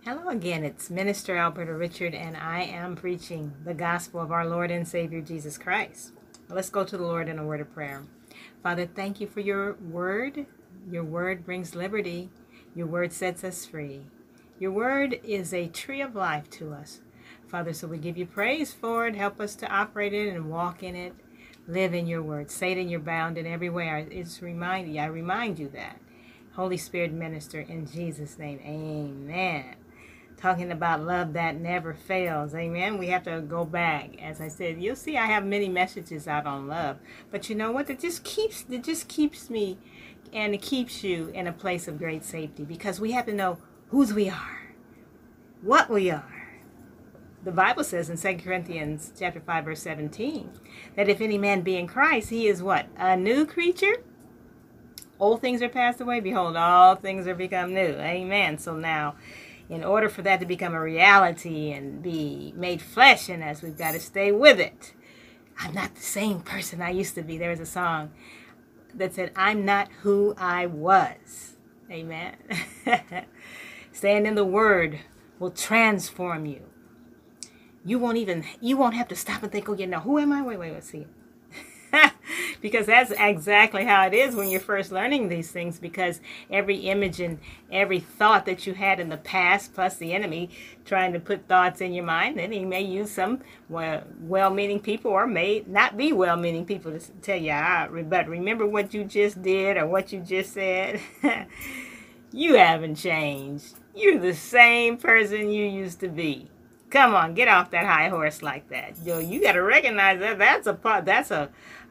Hello again, it's Minister Alberta Richard, and I am preaching the gospel of our Lord and Savior Jesus Christ. Let's go to the Lord in a word of prayer. Father, thank you for your word. Your word brings liberty. Your word sets us free. Your word is a tree of life to us. Father, so we give you praise for it. Help us to operate it and walk in it. Live in your word. Say it in your bound in every way. I remind you that. Holy Spirit, minister in Jesus' name. Amen. Talking about love that never fails. Amen. We have to go back. As I said, you'll see I have many messages out on love. But you know what? It just keeps me, and it keeps you in a place of great safety, because we have to know whose we are, what we are. The Bible says in 2 Corinthians chapter 5, verse 17, that if any man be in Christ, he is what? A new creature? Old things are passed away. Behold, all things are become new. Amen. So now, in order for that to become a reality and be made flesh in us, we've got to stay with it. I'm not the same person I used to be. There was a song that said, I'm not who I was. Amen. Staying in the Word will transform you. You won't have to stop and think, oh, now who am I? Wait, let's see. Because that's exactly how it is when you're first learning these things, because every image and every thought that you had in the past, plus the enemy trying to put thoughts in your mind, then he may use some well-meaning people, or may not be well-meaning people, to tell you, but remember what you just did or what you just said. You haven't changed. You're the same person you used to be. Come on, get off that high horse like that. You got to recognize that that's a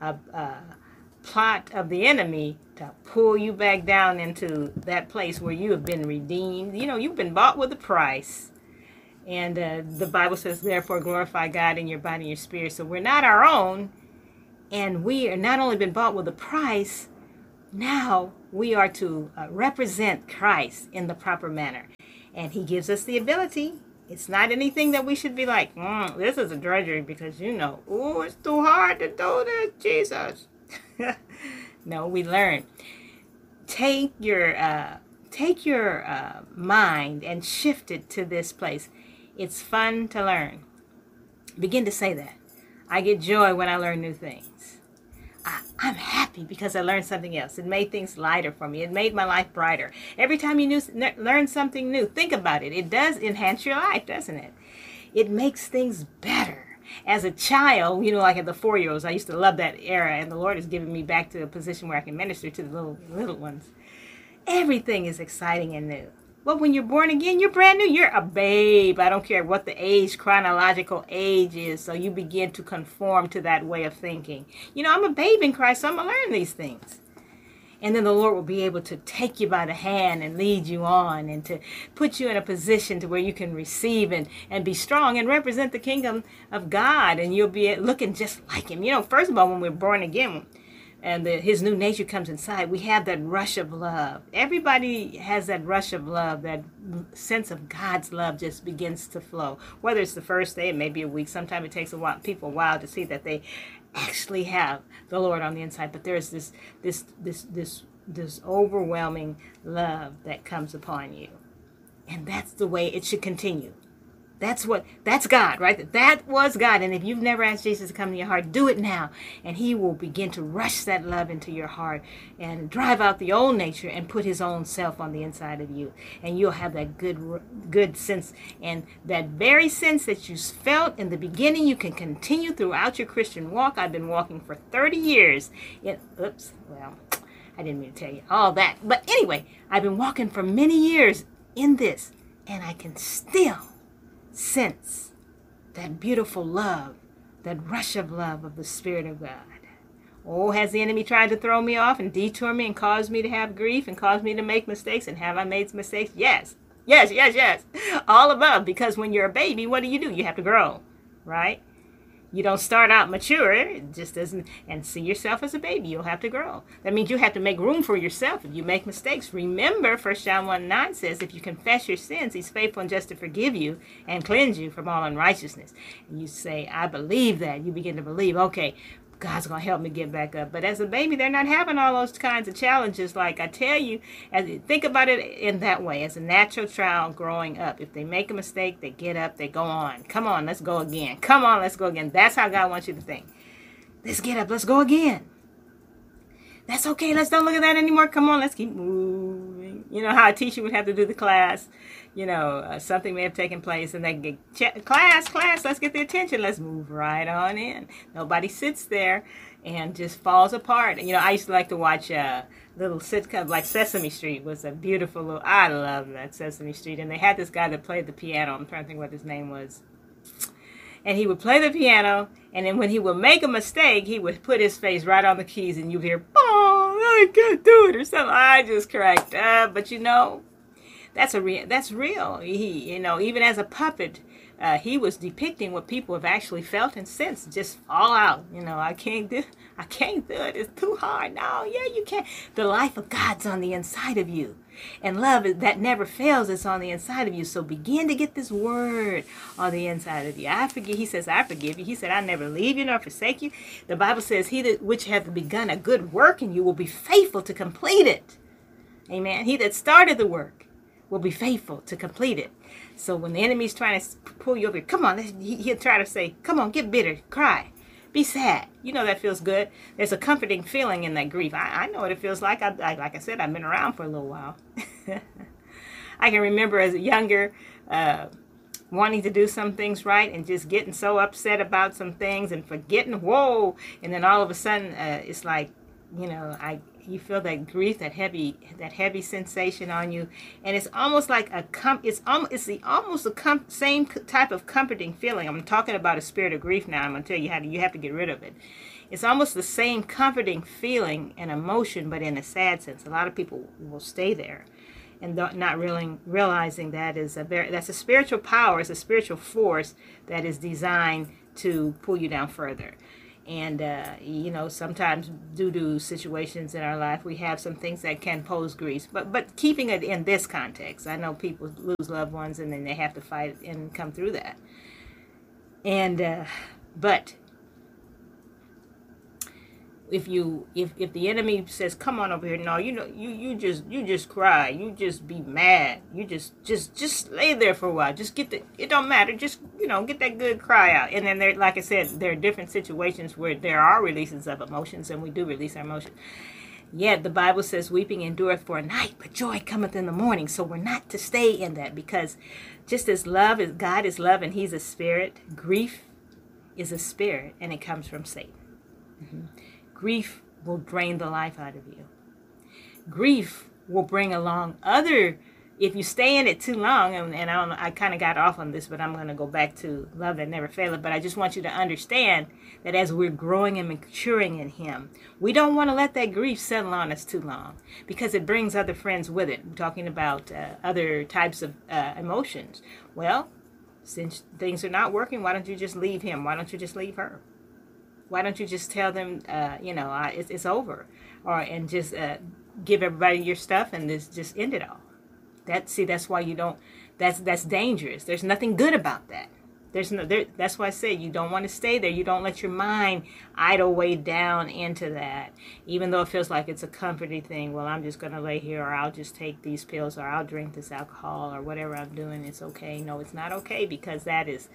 plot of the enemy to pull you back down into that place where you have been redeemed. You've been bought with a price. And the Bible says, therefore, glorify God in your body and your spirit. So we're not our own. And we are not only been bought with a price, now we are to represent Christ in the proper manner. And he gives us the ability. It's not anything that we should be like, this is a drudgery, because it's too hard to do this, Jesus. No, we learn. Take your mind and shift it to this place. It's fun to learn. Begin to say that. I get joy when I learn new things. I'm happy because I learned something else. It made things lighter for me. It made my life brighter. Every time you learn something new, think about it. It does enhance your life, doesn't it? It makes things better. As a child, like at the 4-year-olds, I used to love that era, and the Lord has given me back to a position where I can minister to the little ones. Everything is exciting and new. Well, when you're born again, you're brand new. You're a babe. I don't care what the age, chronological age is. So you begin to conform to that way of thinking. I'm a babe in Christ, so I'm going to learn these things. And then the Lord will be able to take you by the hand and lead you on, and to put you in a position to where you can receive and be strong and represent the kingdom of God. And you'll be looking just like him. First of all, when we're born again, and his new nature comes inside, we have that rush of love. Everybody has that rush of love. That sense of God's love just begins to flow. Whether it's the first day, it may be a week. Sometimes it takes people a while to see that they actually have the Lord on the inside. But there's this overwhelming love that comes upon you, and that's the way it should continue. That's God, right? That was God. And if you've never asked Jesus to come into your heart, do it now. And he will begin to rush that love into your heart and drive out the old nature and put his own self on the inside of you. And you'll have that good sense. And that very sense that you felt in the beginning, you can continue throughout your Christian walk. I've been walking for 30 years. I didn't mean to tell you all that. But anyway, I've been walking for many years in this. And I can still sense that beautiful love, that rush of love of the Spirit of God. Oh, has the enemy tried to throw me off and detour me and cause me to have grief and cause me to make mistakes? And have I made mistakes? Yes. All above, because when you're a baby, what do? You have to grow, right? You don't start out mature. It just doesn't. And see yourself as a baby. You'll have to grow. That means you have to make room for yourself if you make mistakes. Remember, 1 John 1:9 says, if you confess your sins, he's faithful and just to forgive you and cleanse you from all unrighteousness. And you say, I believe that. You begin to believe, okay, God's going to help me get back up. But as a baby, they're not having all those kinds of challenges. Like I tell you, think about it in that way. As a natural child growing up, if they make a mistake, they get up, they go on. Come on, let's go again. Come on, let's go again. That's how God wants you to think. Let's get up, let's go again. That's okay, let's don't look at that anymore. Come on, let's keep moving. You know how a teacher would have to do the class. Something may have taken place and they get, class, let's get the attention. Let's move right on in. Nobody sits there and just falls apart. I used to like to watch little sitcoms like Sesame Street was a beautiful little, I love that Sesame Street. And they had this guy that played the piano. I'm trying to think what his name was. And he would play the piano, and then when he would make a mistake, he would put his face right on the keys, and you'd hear, "Oh, I can't do it," or something. I just cracked up. But that's real. He, even as a puppet, he was depicting what people have actually felt and sensed. Just fall out. I can't do it. It's too hard. No, yeah, you can't. The life of God's on the inside of you. And love that never fails is on the inside of you. So begin to get this word on the inside of you. I forgive. He says, I forgive you. He said, I never leave you nor forsake you. The Bible says, he that which hath begun a good work in you will be faithful to complete it. Amen. He that started the work will be faithful to complete it. So when the enemy's trying to pull you over, come on, he'll try to say, come on, get bitter, cry. Be sad. That feels good. There's a comforting feeling in that grief. I know what it feels like. Like I said, I've been around for a little while. I can remember as a younger, wanting to do some things right and just getting so upset about some things and forgetting, whoa. And then all of a sudden, it's like, you feel that grief, that heavy sensation on you, and it's almost like same type of comforting feeling. I'm talking about a spirit of grief now. I'm going to tell you how you have to get rid of it. It's almost the same comforting feeling and emotion, but in a sad sense. A lot of people will stay there and not really realizing that's a spiritual power. It's a spiritual force that is designed to pull you down further. And, sometimes due to situations in our life, we have some things that can pose grief. But keeping it in this context, I know people lose loved ones and then they have to fight and come through that. And, but if the enemy says, come on over here, no, you just cry, you just be mad, you just lay there for a while, just it don't matter, just get that good cry out. And then there, like I said, there are different situations where there are releases of emotions, and we do release our emotions. Yet the Bible says weeping endureth for a night, but joy cometh in the morning. So we're not to stay in that, because just as God is love and he's a spirit, grief is a spirit, and it comes from Satan. Mm-hmm. Grief will drain the life out of you. Grief will bring along if you stay in it too long, and I kind of got off on this, but I'm going to go back to love that never faileth. But I just want you to understand that as we're growing and maturing in him, we don't want to let that grief settle on us too long, because it brings other friends with it. We're talking about other types of emotions. Well, since things are not working, why don't you just leave him? Why don't you just leave her? Why don't you just tell them, it's over, and just give everybody your stuff and just end it all? That's why you don't. That's dangerous. There's nothing good about that. That's why I say you don't want to stay there. You don't let your mind idle way down into that, even though it feels like it's a comforting thing. Well, I'm just going to lay here, or I'll just take these pills, or I'll drink this alcohol, or whatever I'm doing. It's okay. No, it's not okay, because that is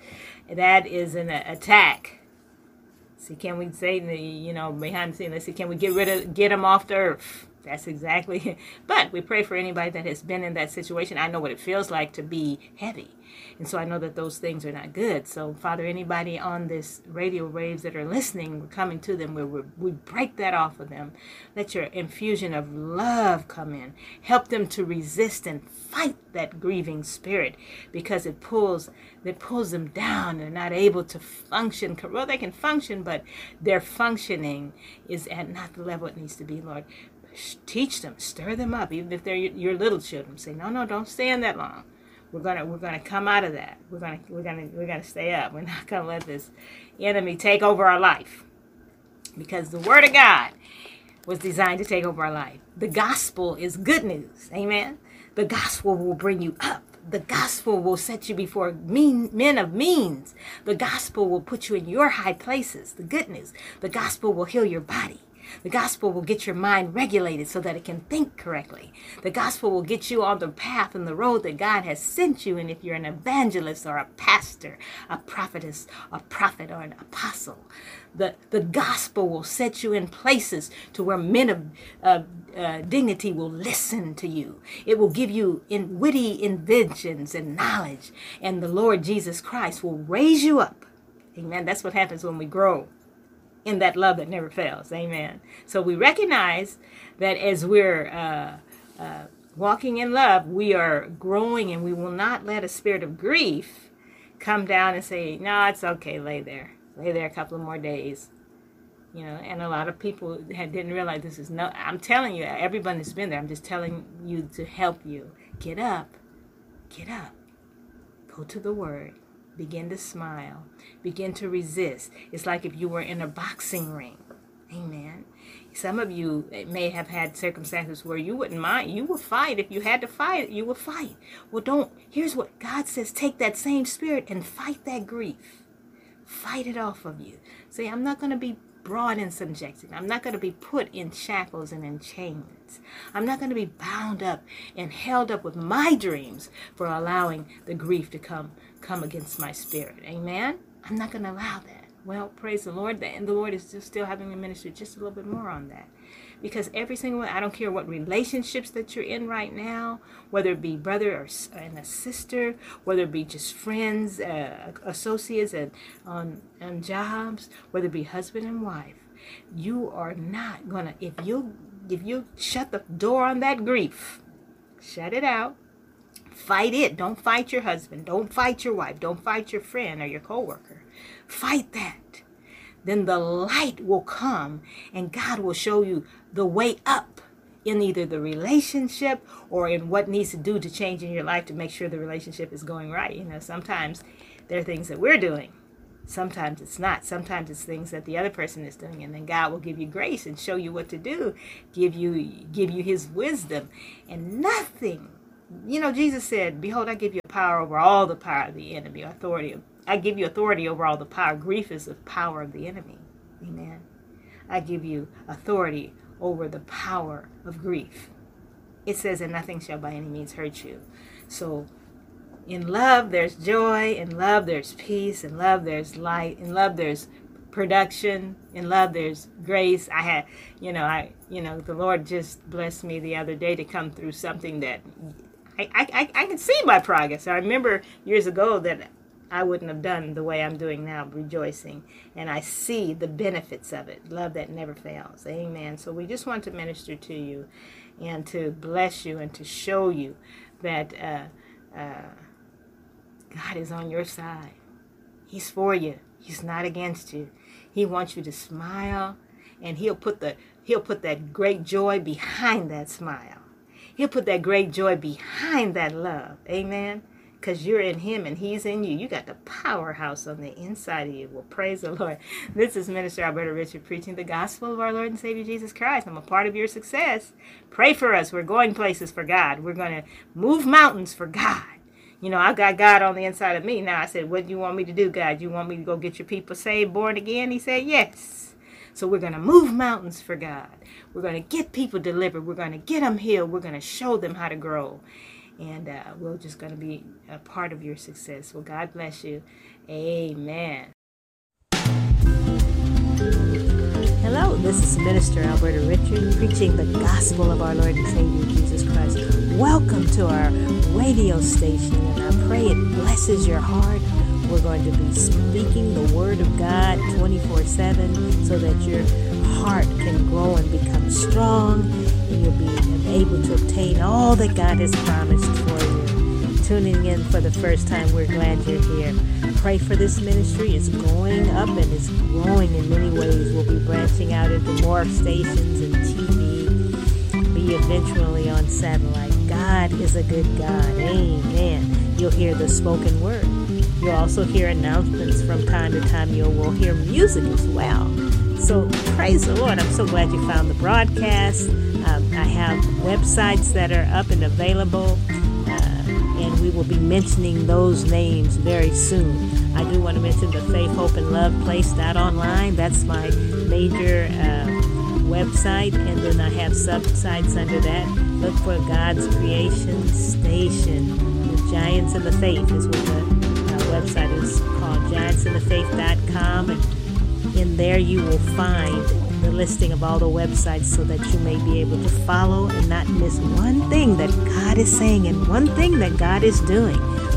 an attack. See, can we say, behind the scenes, let's see, can we get them off the earth? That's exactly it. But we pray for anybody that has been in that situation. I know what it feels like to be heavy. And so I know that those things are not good. So, Father, anybody on this radio waves that are listening, we're coming to them, we break that off of them. Let your infusion of love come in. Help them to resist and fight that grieving spirit, because it pulls them down. They're not able to function. Well, they can function, but their functioning is at not the level it needs to be, Lord. Teach them, stir them up, even if they're your little children. Say, no, don't stay in that long. We're gonna come out of that. We're gonna stay up. We're not gonna let this enemy take over our life, because the Word of God was designed to take over our life. The gospel is good news. Amen. The gospel will bring you up. The gospel will set you before men of means. The gospel will put you in your high places. The good news. The gospel will heal your body. The gospel will get your mind regulated so that it can think correctly. The gospel will get you on the path and the road that God has sent you. And if you're an evangelist or a pastor, a prophetess, a prophet, or an apostle, the gospel will set you in places to where men of dignity will listen to you. It will give you witty inventions and knowledge. And the Lord Jesus Christ will raise you up. Amen. That's what happens when we grow in that love that never fails. Amen. So we recognize that as we're walking in love, we are growing, and we will not let a spirit of grief come down and say, no, it's okay, lay there a couple of more days. And a lot of people didn't realize this is I'm telling you, everyone has been there. I'm just telling you to help you. Get up, go to the Word. Begin to smile. Begin to resist. It's like if you were in a boxing ring. Amen. Some of you may have had circumstances where you wouldn't mind. You will fight. If you had to fight, you will fight. Well, here's what God says. Take that same spirit and fight that grief. Fight it off of you. Say, I'm not going to be brought in subjection. I'm not going to be put in shackles and in chains. I'm not going to be bound up and held up with my dreams for allowing the grief to come against my spirit. Amen? I'm not going to allow that. Well, praise the Lord. And the Lord is just still having me minister just a little bit more on that. Because every single one, I don't care what relationships that you're in right now, whether it be brother and a sister, whether it be just friends, associates on jobs, whether it be husband and wife, you are not going to, if you shut the door on that grief, shut it out, fight it. Don't fight your husband. Don't fight your wife. Don't fight your friend or your coworker. Fight that. Then the light will come and God will show you the way up in either the relationship or in what needs to do to change in your life to make sure the relationship is going right. Sometimes there are things that we're doing. Sometimes it's not. Sometimes it's things that the other person is doing. And then God will give you grace and show you what to do, give you his wisdom. And nothing, Jesus said, behold, I give you power over all the power of the enemy, authority. I give you authority over all the power. Grief is the power of the enemy. Amen. I give you authority over the power of grief. It says that nothing shall by any means hurt you. So in love, there's joy. In love, there's peace. In love, there's light. In love, there's production. In love, there's grace. The Lord just blessed me the other day to come through something that I can see my progress. I remember years ago that I wouldn't have done the way I'm doing now, rejoicing. And I see the benefits of it. Love that never fails. Amen. So we just want to minister to you and to bless you and to show you that God is on your side. He's for you. He's not against you. He wants you to smile, and he'll put that great joy behind that smile. He'll put that great joy behind that love. Amen. Because you're in him and he's in you. You got the powerhouse on the inside of you. Well, praise the Lord. This is Minister Alberta Richard preaching the gospel of our Lord and Savior Jesus Christ. I'm a part of your success. Pray for us. We're going places for God. We're going to move mountains for God. I've got God on the inside of me. Now I said, what do you want me to do, God? You want me to go get your people saved, born again? He said, yes. So we're going to move mountains for God. We're going to get people delivered. We're going to get them healed. We're going to show them how to grow. And we're just going to be a part of your success. Well, God bless you. Amen. Hello, this is Minister Alberta Richard preaching the gospel of our Lord and Savior Jesus Christ. Welcome to our radio station, and I pray it blesses your heart. We're going to be speaking the Word of God 24/7 so that your heart can grow and become strong, and you'll be able to obtain all that God has promised for you. Tuning in for the first time, we're glad you're here. Pray for this ministry. It's going up and it's growing in many ways. We'll be branching out into more stations and TV, be eventually on satellite. God is a good God. Amen. You'll hear the spoken word. You'll also hear announcements from time to time. You will hear music as well. So praise the Lord. I'm so glad you found the broadcast. I have websites that are up and available, and we will will be mentioning those names very soon. I do want to mention the Faith, Hope, and Love Place.online. That's my major website, and then I have sub-sites under that. Look for God's Creation Station. The Giants in the Faith is what the website is called, giantsinthefaith.com, and in there you will find the listing of all the websites so that you may be able to follow and not miss one thing that God is saying and one thing that God is doing.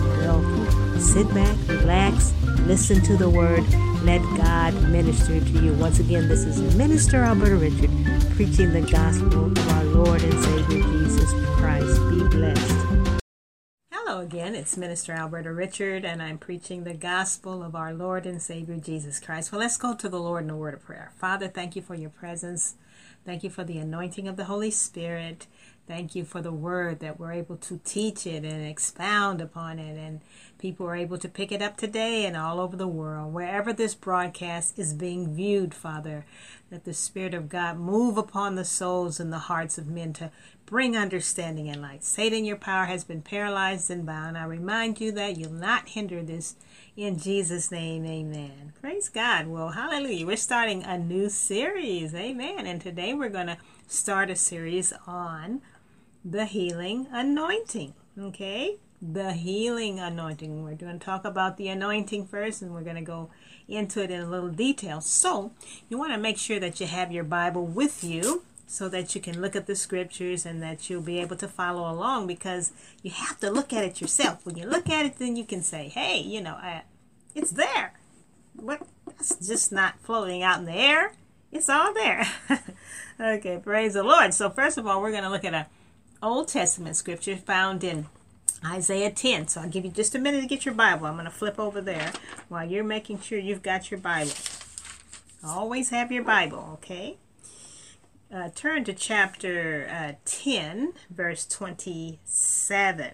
Well, sit back, relax, listen to the word, let God minister to you. Once again, this is Minister Alberta Richard preaching the gospel of our Lord and Savior Jesus Christ. Be blessed. Hello again, it's Minister Alberta Richard, and I'm preaching the gospel of our Lord and Savior Jesus Christ. Well, let's go to the Lord in a word of prayer. Father, thank you for your presence. Thank you for the anointing of the Holy Spirit. Thank you for the word that we're able to teach it and expound upon it, and people are able to pick it up today and all over the world. Wherever this broadcast is being viewed, Father, that the Spirit of God move upon the souls and the hearts of men to bring understanding and light. Satan, your power has been paralyzed and bound. I remind you that you'll not hinder this. In Jesus' name, amen. Praise God. Well, hallelujah. We're starting a new series. Amen. And today we're going to start a series on the healing anointing. Okay? The healing anointing. We're going to talk about the anointing first, and we're going to go into it in a little detail. So, you want to make sure that you have your Bible with you, so that you can look at the scriptures and that you'll be able to follow along, because you have to look at it yourself. When you look at it, then you can say, hey, it's there. What? It's just not floating out in the air. It's all there. Okay, praise the Lord. So first of all, we're going to look at an Old Testament scripture found in Isaiah 10. So I'll give you just a minute to get your Bible. I'm going to flip over there while you're making sure you've got your Bible. Always have your Bible, okay? Turn to chapter 10, verse 27.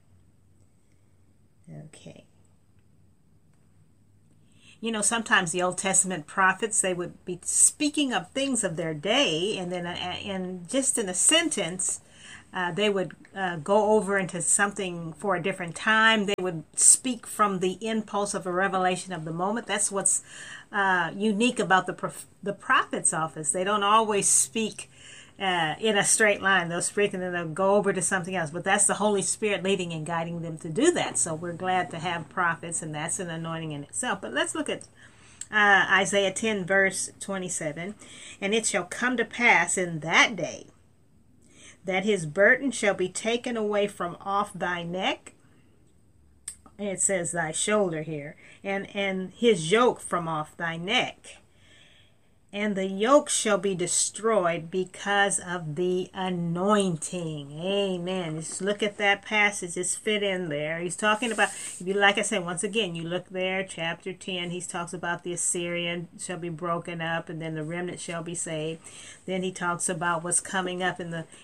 Okay. Sometimes the Old Testament prophets, they would be speaking of things of their day, and then just in a sentence, they would go over into something for a different time. They would speak from the impulse of a revelation of the moment. That's what's unique about the prophet's office. They don't always speak in a straight line. They'll speak and then they'll go over to something else. But that's the Holy Spirit leading and guiding them to do that. So we're glad to have prophets, and that's an anointing in itself. But let's look at Isaiah 10, verse 27. And it shall come to pass in that day that his burden shall be taken away from off thy neck. It says thy shoulder here. And his yoke from off thy neck. And the yoke shall be destroyed because of the anointing. Amen. Just look at that passage. It's fit in there. He's talking about, like I said, once again, you look there, chapter 10, he talks about the Assyrian shall be broken up, and then the remnant shall be saved. Then he talks about what's coming up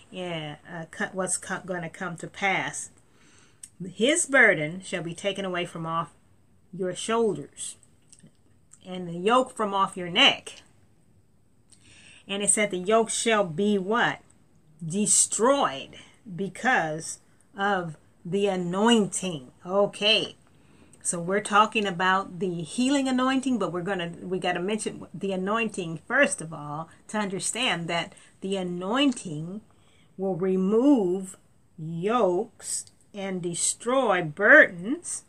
what's going to come to pass. His burden shall be taken away from off your shoulders, and the yoke from off your neck. And it said the yoke shall be what? Destroyed because of the anointing. Okay. So we're talking about the healing anointing, but we got to mention the anointing first of all to understand that the anointing will remove yokes and destroy burdens.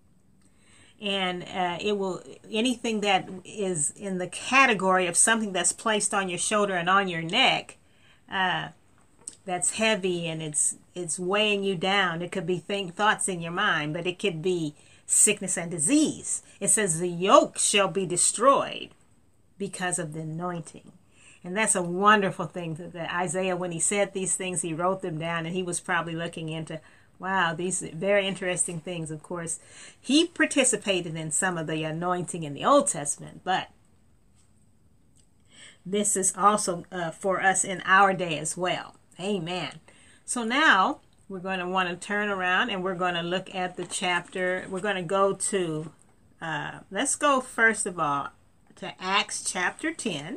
And it will, anything that is in the category of something that's placed on your shoulder and on your neck, that's heavy and it's weighing you down. It could be thoughts in your mind, but it could be sickness and disease. It says the yoke shall be destroyed because of the anointing. And that's a wonderful thing that Isaiah, when he said these things, he wrote them down, and he was probably looking into, wow, these very interesting things. Of course, he participated in some of the anointing in the Old Testament, but this is also for us in our day as well. Amen. So now we're going to want to turn around and we're going to look at the chapter. We're going to go to, let's go first of all to Acts chapter 10.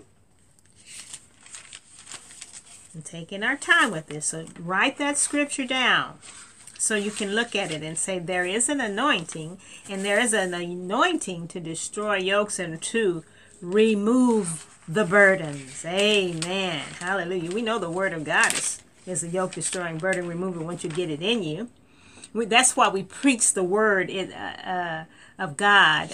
And taking our time with this. So write that scripture down. So you can look at it and say there is an anointing, and there is an anointing to destroy yokes and to remove the burdens. Amen. Hallelujah. We know the word of God is a yoke destroying, burden remover once you get it in you. That's why we preach the word of God.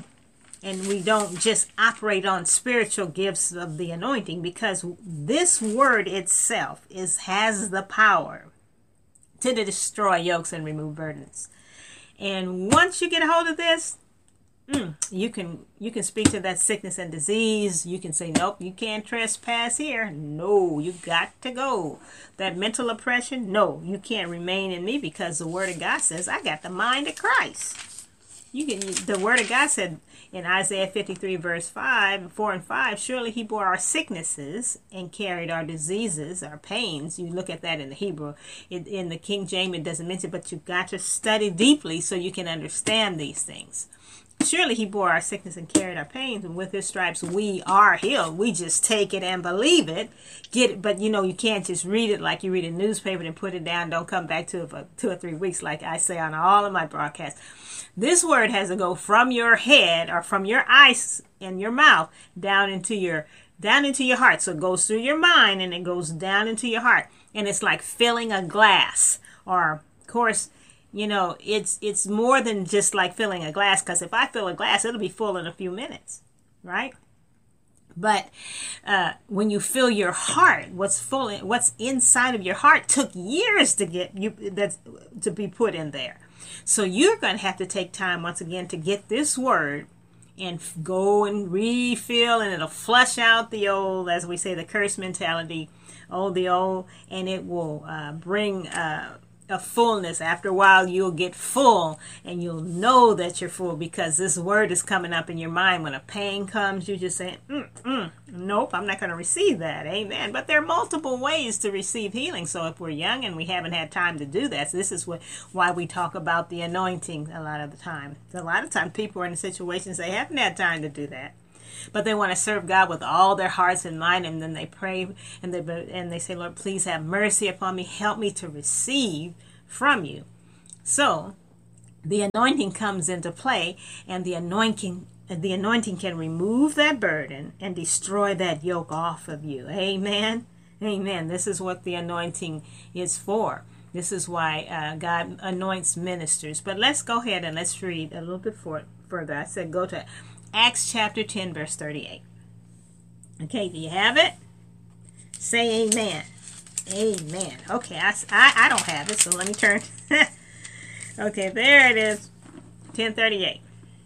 And we don't just operate on spiritual gifts of the anointing, because this word itself has the power to destroy yokes and remove burdens. And once you get a hold of this, you can speak to that sickness and disease. You can say, nope, you can't trespass here. No, you got to go. That mental oppression, no, you can't remain in me, because the word of God says I got the mind of Christ. The word of God said in Isaiah 53 verse 4 and 5, surely he bore our sicknesses and carried our diseases, our pains. You look at that in the Hebrew. In the King James it doesn't mention, but you've got to study deeply so you can understand these things. Surely he bore our sickness and carried our pains, and with his stripes we are healed. We just take it and believe it. Get it, but you can't just read it like you read a newspaper and put it down. Don't come back to it for 2 or 3 weeks like I say on all of my broadcasts. This word has to go from your head, or from your eyes and your mouth, down into your heart. So it goes through your mind and it goes down into your heart. And it's like filling a glass. Or, of course, it's more than just like filling a glass, because if I fill a glass, it'll be full in a few minutes, right? But when you fill your heart, what's inside of your heart took years to to be put in there. So you're going to have to take time once again to get this word and go and refill, and it'll flush out the old, as we say, the curse mentality, the old, and it will bring a fullness. After a while you'll get full, and you'll know that you're full, because this word is coming up in your mind. When a pain comes, you just say, nope, I'm not going to receive that. Amen. But there are multiple ways to receive healing. So if we're young and we haven't had time to do that, so this is why we talk about the anointing a lot of the time. A lot of times people are in situations they haven't had time to do that, but they want to serve God with all their hearts and mind, and then they pray and they say, Lord, please have mercy upon me. Help me to receive from you. So the anointing comes into play, and the anointing can remove that burden and destroy that yoke off of you. Amen. Amen. This is what the anointing is for. This is why God anoints ministers. But let's go ahead and let's read a little bit further. I said go to Acts chapter 10 verse 38. Okay, do you have it? Say amen. Amen. Okay, I don't have it, so let me turn. Okay, there it is. 10:38.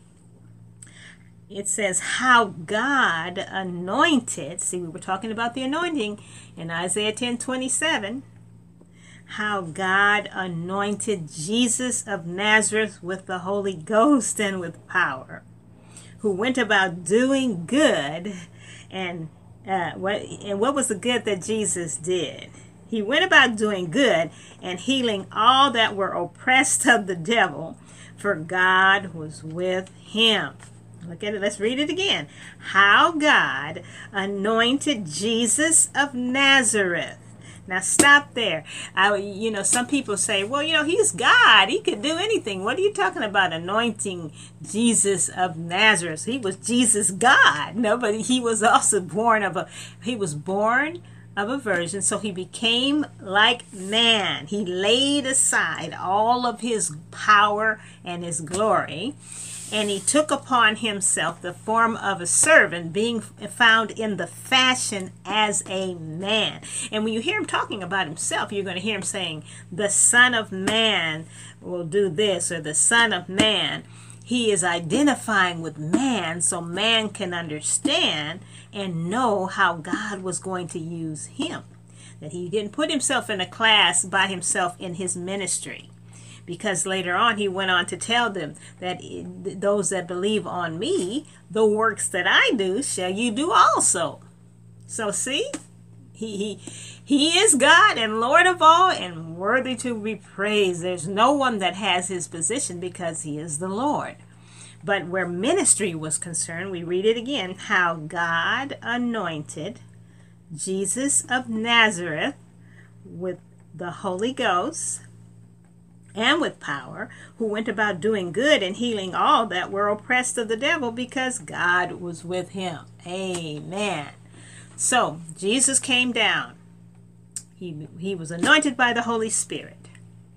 It says how God anointed. See, we were talking about the anointing in Isaiah 10:27. How God anointed Jesus of Nazareth with the Holy Ghost and with power, who went about doing good. And what was the good that Jesus did? He went about doing good and healing all that were oppressed of the devil, for God was with him. Look at it. Let's read it again. How God anointed Jesus of Nazareth. Now stop there. Some people say, well, he's God. He could do anything. What are you talking about anointing Jesus of Nazareth? He was Jesus God. No, but he was also born of a virgin, so he became like man. He laid aside all of his power and his glory, and he took upon himself the form of a servant, being found in the fashion as a man. And when you hear him talking about himself, you're going to hear him saying, the Son of Man will do this, or the Son of Man. He is identifying with man, so man can understand and know how God was going to use him. That he didn't put himself in a class by himself in his ministry. Because later on he went on to tell them that those that believe on me, the works that I do shall you do also. So see, he is God and Lord of all and worthy to be praised. There's no one that has his position because he is the Lord. But where ministry was concerned, we read it again, how God anointed Jesus of Nazareth with the Holy Ghost and with power, who went about doing good and healing all that were oppressed of the devil, because God was with him. Amen. So Jesus came down. He was anointed by the Holy Spirit.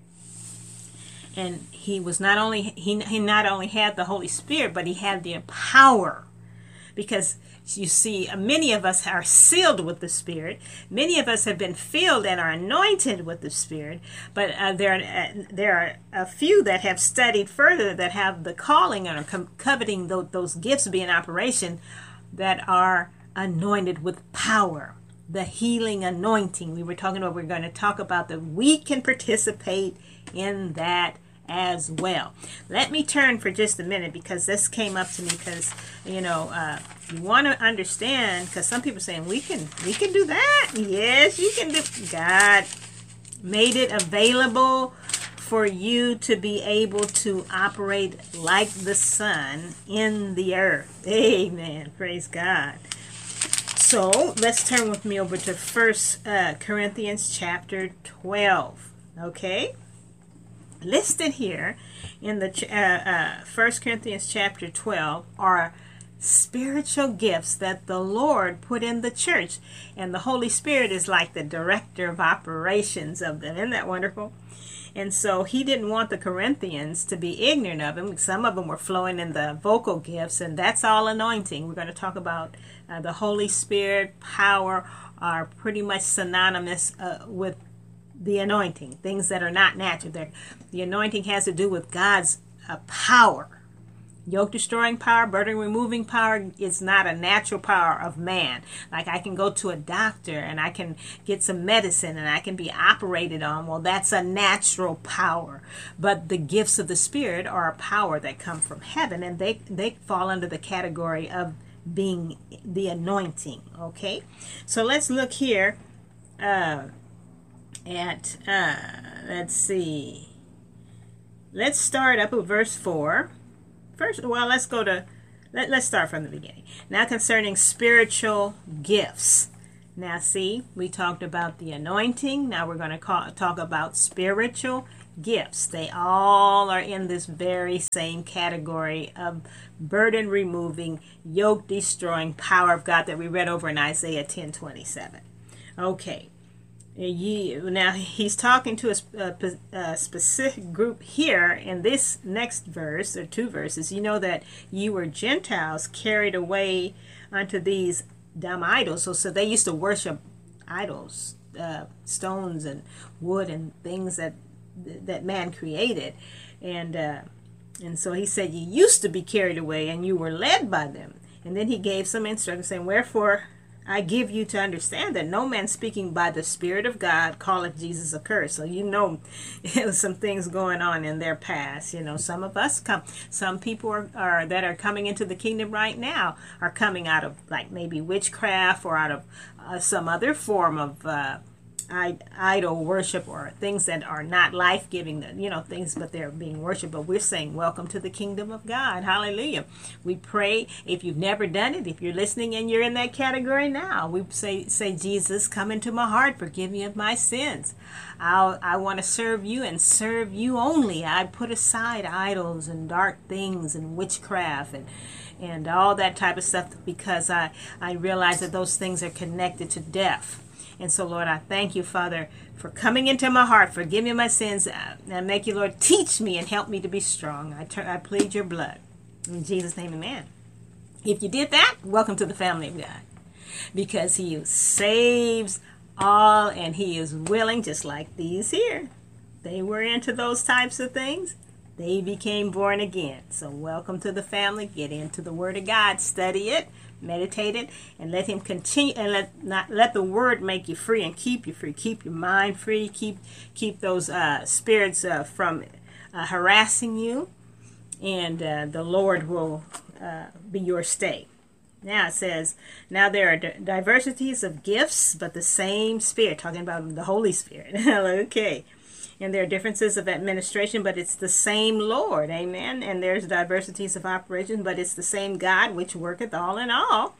And he not only had the Holy Spirit, but he had the power. Because you see, many of us are sealed with the Spirit. Many of us have been filled and are anointed with the Spirit. But there are a few that have studied further, that have the calling and are coveting those gifts be in operation, that are anointed with power. The healing anointing we're going to talk about that we can participate in that as well. Let me turn for just a minute, because this came up to me, because you want to understand, because some people are saying we can do that. Yes, you can do. God made it available for you to be able to operate like the sun in the earth. Amen. Praise God. So let's turn with me over to 1 Corinthians chapter 12. Okay? Listed here in the 1 Corinthians chapter 12 are spiritual gifts that the Lord put in the church. And the Holy Spirit is like the director of operations of them. Isn't that wonderful? And so he didn't want the Corinthians to be ignorant of him. Some of them were flowing in the vocal gifts, and that's all anointing. We're going to talk about the Holy Spirit, power, are pretty much synonymous with the anointing. Things that are not natural. The anointing has to do with God's power. Yoke destroying power, burden removing power is not a natural power of man. Like I can go to a doctor and I can get some medicine and I can be operated on. Well, that's a natural power. But the gifts of the Spirit are a power that come from heaven, and they fall under the category of being the anointing. Okay, so let's look here at let's see. Let's start up with verse 4. First, well, let's start from the beginning. Now, concerning spiritual gifts. Now, see, we talked about the anointing. Now we're going to talk about spiritual gifts. They all are in this very same category of burden removing, yoke destroying power of God that we read over in Isaiah 10:27. Okay. Now he's talking to a specific group here in this next verse, or two verses. You know that you were Gentiles carried away unto these dumb idols. So they used to worship idols, stones and wood and things that man created. And so he said you used to be carried away and you were led by them. And then he gave some instructions saying, wherefore I give you to understand that no man speaking by the Spirit of God calleth Jesus accursed. So some things going on in their past. Some of us some people are that are coming into the kingdom right now are coming out of like maybe witchcraft or out of some other form of idol worship, or things that are not life-giving, things, but they're being worshipped. But we're saying, welcome to the kingdom of God. Hallelujah. We pray, if you've never done it, if you're listening and you're in that category now, we say, Jesus, come into my heart, forgive me of my sins. I want to serve you and serve you only. I put aside idols and dark things and witchcraft and all that type of stuff, because I realize that those things are connected to death. And so, Lord, I thank you, Father, for coming into my heart. Forgive me my sins. And make you, Lord, teach me and help me to be strong. I plead your blood. In Jesus' name, amen. If you did that, welcome to the family of God. Because he saves all, and he is willing, just like these here. They were into those types of things. They became born again. So welcome to the family. Get into the Word of God. Study it. Meditate it, and let him continue, and let the word make you free and keep you free. Keep your mind free. Keep those spirits from harassing you, and the Lord will be your stay. Now it says, now there are diversities of gifts, but the same Spirit, talking about the Holy Spirit. Okay. And there are differences of administration, but it's the same Lord. Amen. And there's diversities of operation, but it's the same God which worketh all in all.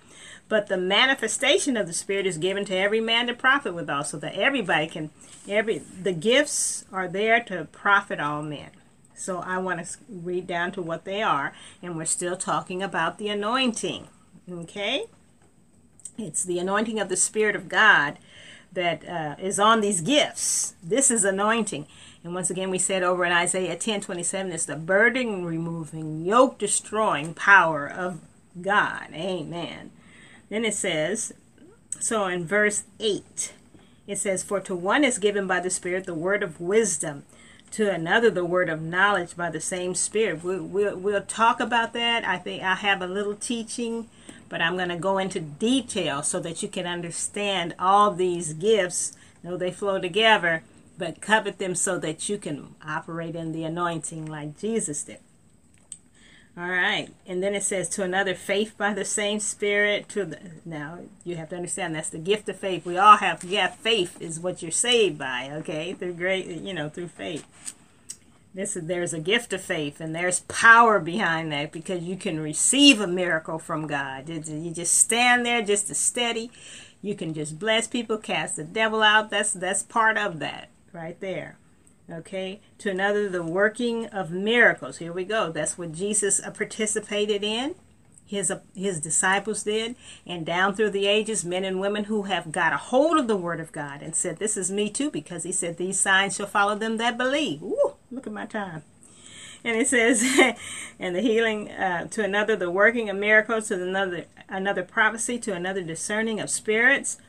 But the manifestation of the Spirit is given to every man to profit withal, so that everybody can, the gifts are there to profit all men. So I want to read down to what they are, and we're still talking about the anointing. Okay? It's the anointing of the Spirit of God that is on these gifts. This is anointing. And once again, we said over in Isaiah 10:27, it's the burden removing, yoke destroying power of God. Amen. Then it says, so in verse 8, it says, for to one is given by the Spirit the word of wisdom, to another the word of knowledge by the same Spirit. We'll talk about that. I think I have a little teaching, but I'm going to go into detail so that you can understand all these gifts. Know they flow together, but covet them so that you can operate in the anointing like Jesus did. All right. And then it says, to another faith by the same Spirit. Now, you have to understand that's the gift of faith. We all have, faith is what you're saved by, okay? Through faith. There's a gift of faith, and there's power behind that because you can receive a miracle from God. You just stand there just as steady. You can just bless people, cast the devil out. That's part of that right there. Okay, to another, the working of miracles. Here we go. That's what Jesus participated in. His disciples did. And down through the ages, men and women who have got a hold of the word of God and said, this is me too, because he said, these signs shall follow them that believe. Ooh, look at my time. And it says, and the healing, to another, the working of miracles, to another prophecy, to another discerning of spirits,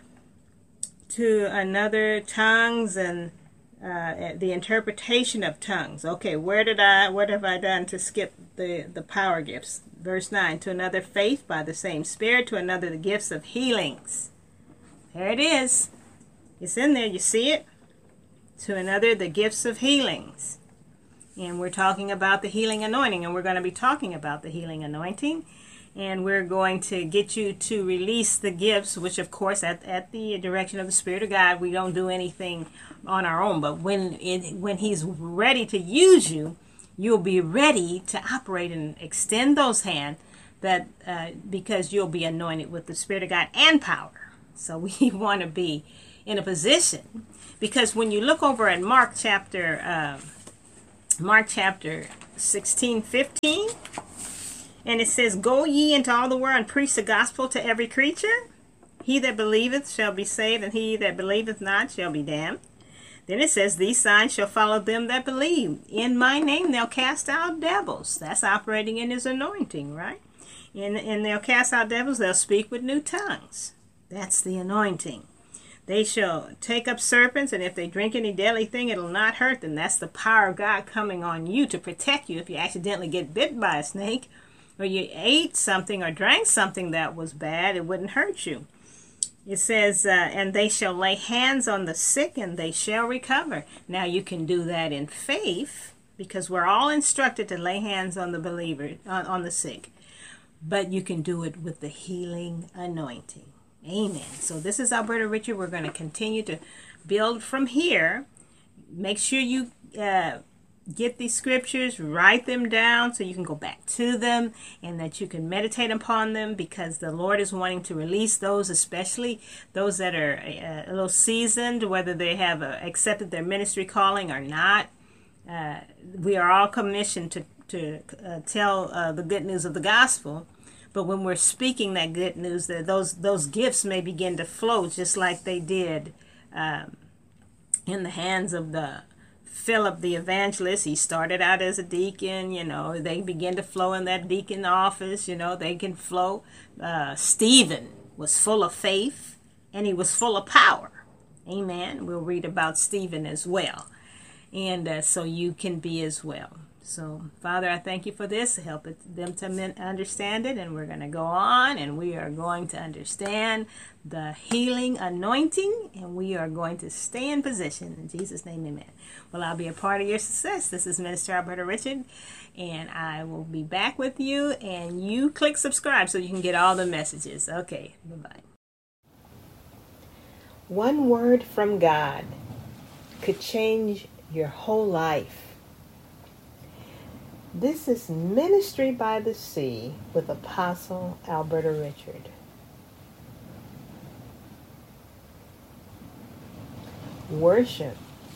to another tongues, and the interpretation of tongues. Okay, what have I done to skip the power gifts? Verse 9, to another faith by the same Spirit, to another the gifts of healings. There it is. It's in there, you see it? To another the gifts of healings. And we're talking about the healing anointing, and we're going to be talking about the healing anointing. And we're going to get you to release the gifts, which of course at the direction of the Spirit of God, we don't do anything on our own. But when he's ready to use you, you'll be ready to operate and extend those hands because you'll be anointed with the Spirit of God and power. So we want to be in a position, because when you look over at Mark chapter 16:15, and it says, go ye into all the world and preach the gospel to every creature. He that believeth shall be saved, and he that believeth not shall be damned. Then it says, these signs shall follow them that believe. In my name they'll cast out devils. That's operating in his anointing, right? And they'll cast out devils. They'll speak with new tongues. That's the anointing. They shall take up serpents, and if they drink any deadly thing, it'll not hurt them. That's the power of God coming on you to protect you if you accidentally get bit by a snake, or you ate something or drank something that was bad. It wouldn't hurt you. It says, and they shall lay hands on the sick, and they shall recover. Now you can do that in faith, because we're all instructed to lay hands on the believer, on the sick. But you can do it with the healing anointing. Amen. So this is Alberta Richard. We're going to continue to build from here. Make sure you get these scriptures, write them down so you can go back to them, and that you can meditate upon them, because the Lord is wanting to release those, especially those that are a little seasoned, whether they have accepted their ministry calling or not. We are all commissioned to tell the good news of the gospel. But when we're speaking that good news, that those gifts may begin to flow just like they did in the hands of Philip the evangelist. He started out as a deacon, they begin to flow in that deacon office, they can flow. Stephen was full of faith, and he was full of power. Amen. We'll read about Stephen as well. And so you can be as well. So, Father, I thank you for this. Help them to understand it. And we're going to go on, and we are going to understand the healing anointing, and we are going to stay in position. In Jesus' name, amen. Well, I'll be a part of your success. This is Minister Alberta Richard, and I will be back with you. And you click subscribe so you can get all the messages. Okay, bye-bye. One word from God could change your whole life. This is Ministry by the Sea with Apostle Alberta Richard. worship,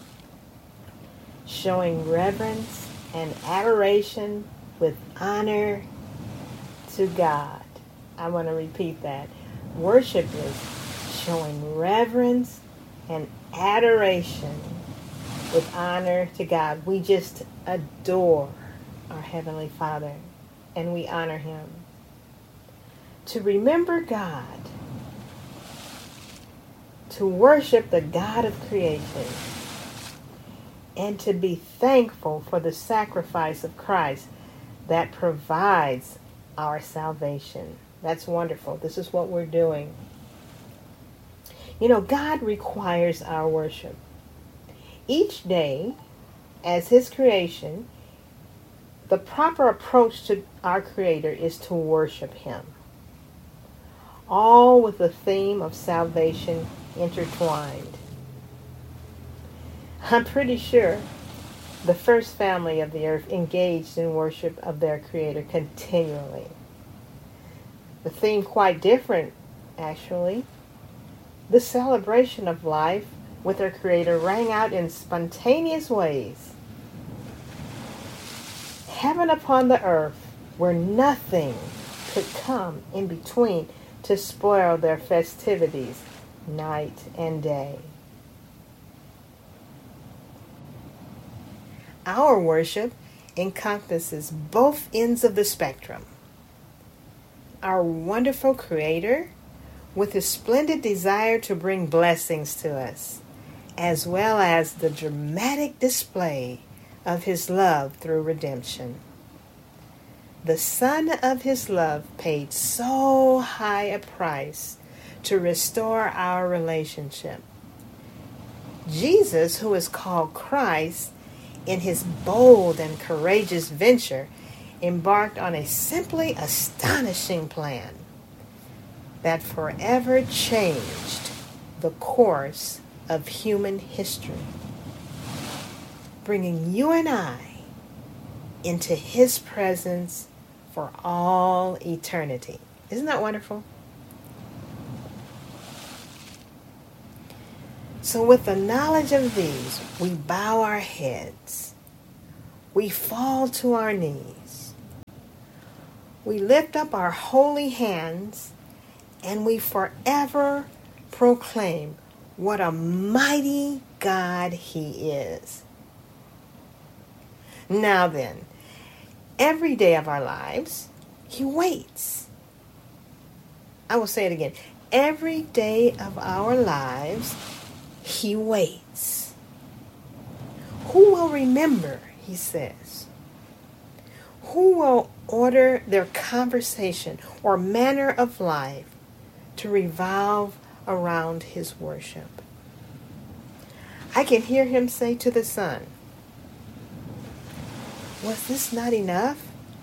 showing reverence and adoration with honor to God. I want to repeat that. Worship is showing reverence and adoration with honor to God. We just adore our Heavenly Father and we honor Him. To remember God, to worship the God of creation, and to be thankful for the sacrifice of Christ that provides our salvation. That's wonderful. This is what we're doing. You know, God requires our worship. Each day, as His creation, the proper approach to our Creator is to worship Him. All with the theme of salvation intertwined. I'm pretty sure the first family of the earth engaged in worship of their Creator continually. The theme quite different, actually. The celebration of life with their Creator rang out in spontaneous ways. Heaven upon the earth, where nothing could come in between to spoil their festivities night and day. Our worship encompasses both ends of the spectrum. Our wonderful Creator, with His splendid desire to bring blessings to us, as well as the dramatic display of His love through redemption. The Son of His love paid so high a price to restore our relationship. Jesus, who is called Christ, in His bold and courageous venture, embarked on a simply astonishing plan that forever changed the course of human history, bringing you and I into His presence for all eternity. Isn't that wonderful? So with the knowledge of these, we bow our heads. We fall to our knees. We lift up our holy hands, and we forever proclaim what a mighty God He is. Now then, every day of our lives, He waits. I will say it again. Every day of our lives, He waits. Who will remember, He says? Who will order their conversation or manner of life to revolve around His worship? I can hear Him say to the Son, "Was this not enough?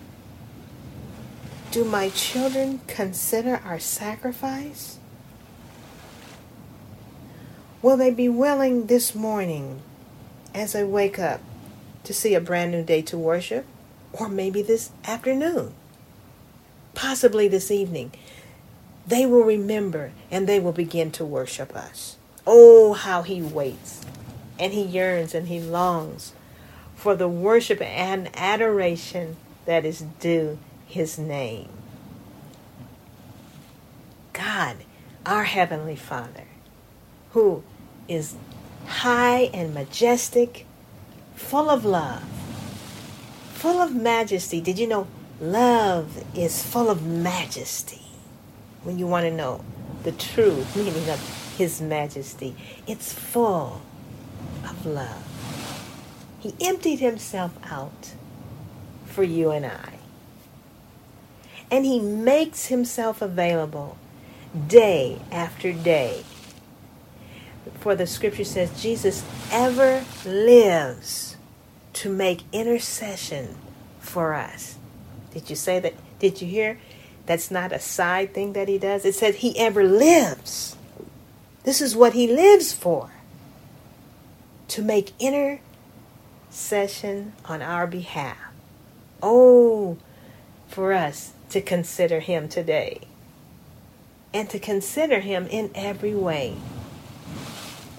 Do my children consider our sacrifice? Will they be willing this morning as I wake up to see a brand new day to worship? Or maybe this afternoon, possibly this evening, they will remember and they will begin to worship us." Oh, how He waits and He yearns and He longs for the worship and adoration that is due His name. God, our Heavenly Father, who is high and majestic, full of love, full of majesty. Did you know love is full of majesty? When you want to know the true meaning of His majesty, it's full of love. He emptied Himself out for you and I. And He makes Himself available day after day. For the scripture says Jesus ever lives to make intercession for us. Did you say that? Did you hear? That's not a side thing that He does. It said He ever lives. This is what He lives for. To make intercession on our behalf. Oh, for us to consider Him today. And to consider Him in every way.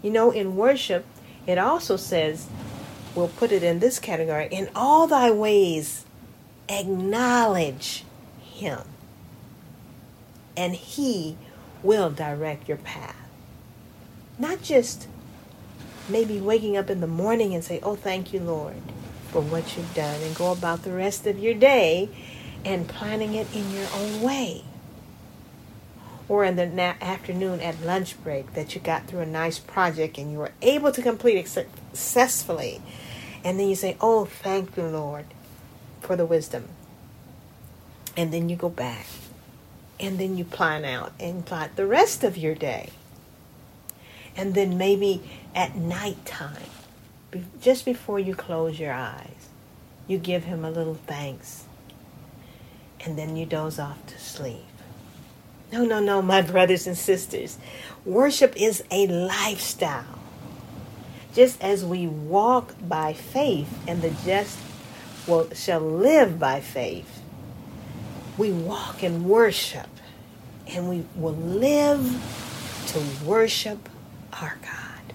You know, in worship, it also says, we'll put it in this category, in all thy ways acknowledge him, and he will direct your path. Not just maybe waking up in the morning and say, oh, thank you, Lord, for what you've done, and go about the rest of your day and planning it in your own way. Or in the afternoon at lunch break that you got through a nice project and you were able to complete it successfully. And then you say, oh, thank you, Lord, for the wisdom. And then you go back. And then you plan out and plot the rest of your day. And then maybe at nighttime, just before you close your eyes, you give him a little thanks. And then you doze off to sleep. No, my brothers and sisters. Worship is a lifestyle. Just as we walk by faith and the just shall live by faith, we walk in worship and we will live to worship our God.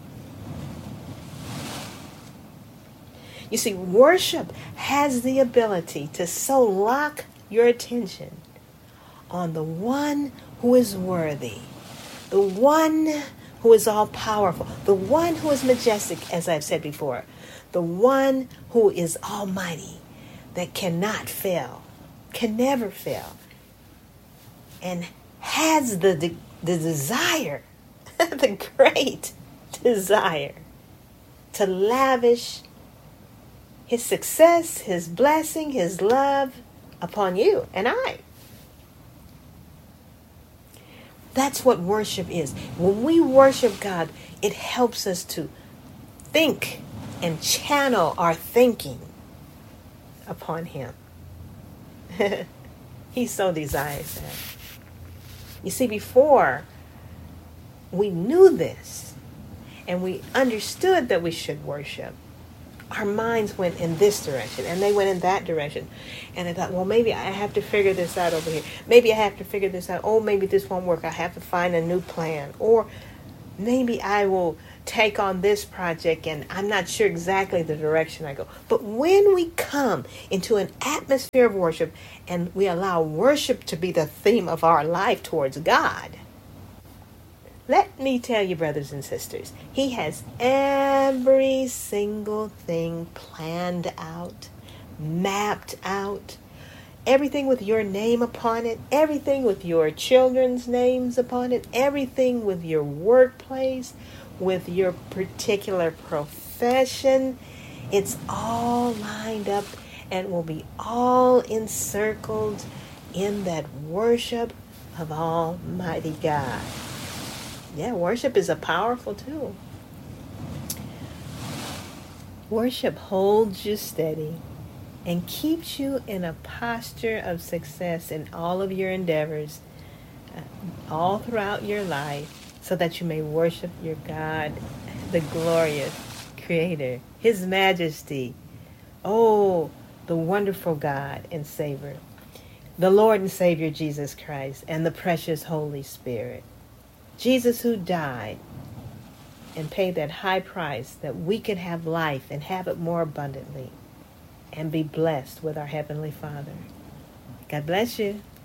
You see, worship has the ability to so lock your attention on the one who is worthy, the one who is all-powerful, the one who is majestic, as I've said before, the one who is almighty, that cannot fail, can never fail, and has the desire, the great desire to lavish his success, his blessing, his love upon you and I. That's what worship is. When we worship God, it helps us to think and channel our thinking upon him. He so desires that. You see, before we knew this and we understood that we should worship, our minds went in this direction and they went in that direction. And I thought, well, maybe I have to figure this out over here. Maybe I have to figure this out. Oh, maybe this won't work. I have to find a new plan. Or maybe I will take on this project and I'm not sure exactly the direction I go. But when we come into an atmosphere of worship and we allow worship to be the theme of our life towards God, let me tell you, brothers and sisters, he has every single thing planned out, mapped out, everything with your name upon it, everything with your children's names upon it, everything with your workplace, with your particular profession. It's all lined up and will be all encircled in that worship of Almighty God. Yeah, worship is a powerful tool. Worship holds you steady and keeps you in a posture of success in all of your endeavors, all throughout your life, so that you may worship your God, the glorious Creator, His Majesty. Oh, the wonderful God and Savior, the Lord and Savior Jesus Christ, and the precious Holy Spirit. Jesus, who died and paid that high price that we could have life and have it more abundantly and be blessed with our Heavenly Father. God bless you.